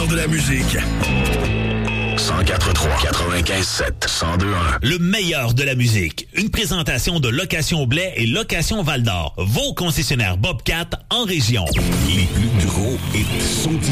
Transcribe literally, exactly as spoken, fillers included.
meilleur de la musique. cent quatre trois, quatre-vingt-quinze sept, cent deux un. Le meilleur de la musique. Une présentation de Location Blais et Location Val-d'Or. Vos concessionnaires Bobcat en région. Les plus gros hits sont